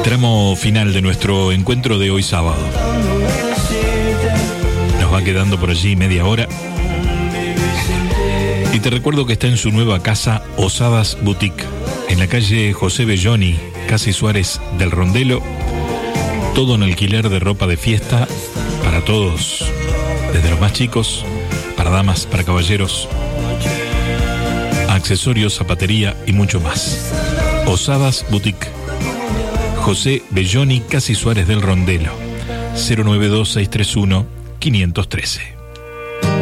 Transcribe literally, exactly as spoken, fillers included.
Tramo final de nuestro encuentro de hoy sábado. Nos va quedando por allí media hora. Y te recuerdo que está en su nueva casa Osadas Boutique, en la calle José Belloni, Casi Suárez del Rondelo. Todo en alquiler de ropa de fiesta para todos, desde los más chicos, para damas, para caballeros, accesorios, zapatería y mucho más. Osadas Boutique, José Belloni, Casi Suárez del Rondelo, cero nueve dos seis tres uno cinco uno tres.